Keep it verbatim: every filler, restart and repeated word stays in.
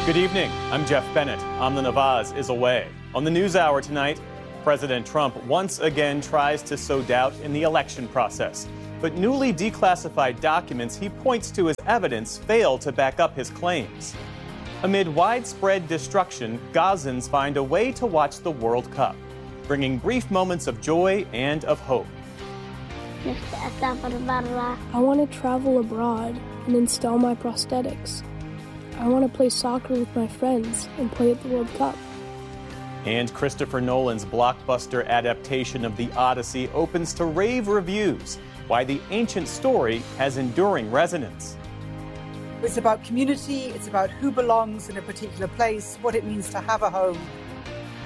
Good evening. I'm Jeff Bennett. Amna Nawaz is away. On the NewsHour tonight, President Trump once again tries to sow doubt in the election process. But newly declassified documents he points to as evidence fail to back up his claims. Amid widespread destruction, Gazans find a way to watch the World Cup, bringing brief moments of joy and of hope. I want to travel abroad and install my prosthetics. I want to play soccer with my friends and play at the World Cup. And Christopher Nolan's blockbuster adaptation of The Odyssey opens to rave reviews, why the ancient story has enduring resonance. It's about community, it's about who belongs in a particular place, what it means to have a home,